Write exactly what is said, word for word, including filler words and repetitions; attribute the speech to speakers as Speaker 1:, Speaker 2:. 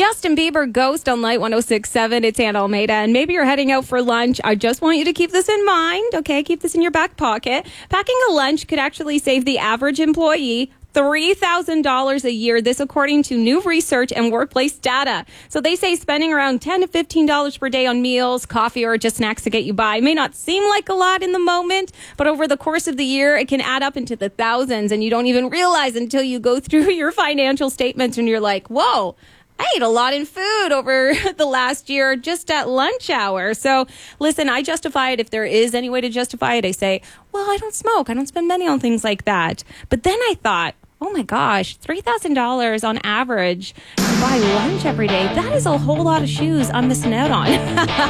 Speaker 1: Justin Bieber, Ghost on Light one oh six point seven. It's Anna Almeida, and maybe you're heading out for lunch. I just want you to keep this in mind, okay? Keep this in your back pocket. Packing a lunch could actually save the average employee three thousand dollars a year, this according to new research and workplace data. So they say spending around ten to fifteen dollars per day on meals, coffee, or just snacks to get you by may not seem like a lot in the moment, but over the course of the year, it can add up into the thousands, and you don't even realize until you go through your financial statements and you're like, whoa, I ate a lot in food over the last year just at lunch hour. So listen, I justify it if there is any way to justify it. I say, well, I don't smoke. I don't spend money on things like that. But then I thought, oh my gosh, three thousand dollars on average to buy lunch every day. That is a whole lot of shoes I'm missing out on.